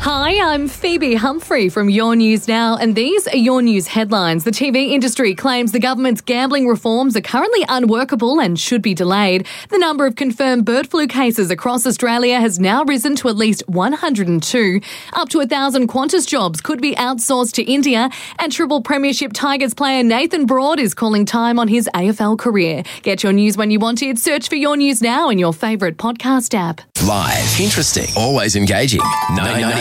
Hi, I'm Phoebe Humphrey from Your News Now, and these are your news headlines. The TV industry claims the government's gambling reforms are currently unworkable and should be delayed. The number of confirmed bird flu cases across Australia has now risen to at least 102. Up to 1,000 Qantas jobs could be outsourced to India, and Triple Premiership Tigers player Nathan Broad is calling time on his AFL career. Get your news when you want it. Search for Your News Now in your favourite podcast app. Live, interesting, always engaging. 990